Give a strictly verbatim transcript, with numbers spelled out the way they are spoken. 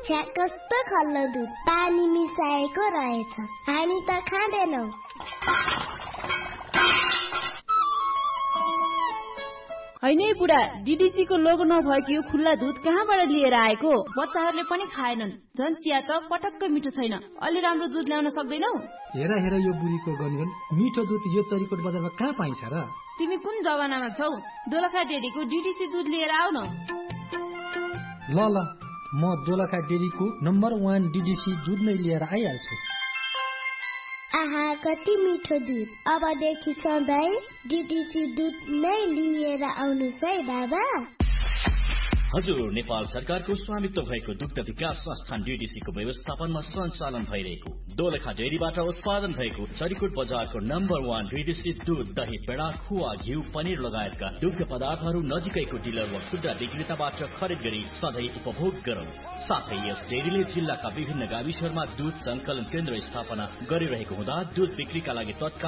छ्या कस्तो खल्लो दुध पानी मिसाएको रहेछ। हामी त खाँदैनौ। हैन बुढा, डीडीसी को लोगो नभएको यो खुल्ला दुध कहाँबाट लिएर आएको? बच्चाहरूले पनि खाएनन्। झन् चिया त पटक्कै मिठो छैन। अलि राम्रो दुध ल्याउन सक्दैनौ? हेर हेर यो बुढीको गनगन, मिठो दुध यो चरीकोट बजारमा कहाँ पाइन्छ र? तिमी कुन जमानामा छौ? दोलखा डेरीको डीडीसी दुध लिएर आऊ न। ल ल, म दोलखा डेरीको नम्बर वान डीडीसी दुध नै लिएर आइहाल्छु। आहा, कति मिठो दुध। अबदेखि सधैँ डीडीसी दुध नै लिएर आउनुस् है बाबा। हजुर, नेपाल सरकारको स्वामित्व भएको दुग्ध विकास संस्थान डीडीसी को व्यवस्थापनमा सञ्चालन भइरहेको दोलखा डेरीबाट उत्पादन भएको चरीकोट बजारको नम्बर वान डीडीसी दूध, दही, पेडा, खुवा, घिउ, पनिर लगायतका दुग्ध पदार्थहरू नजिकैको डिलर वा खुद्रा विक्रेताबाट खरिद गरी सधैँ उपभोग गरौँ। साथै यस डेरीले जिल्लाका विभिन्न गाविसहरूमा दूध संकलन केन्द्र स्थापना गरिरहेको हुँदा दूध बिक्रीका लागि तत्काल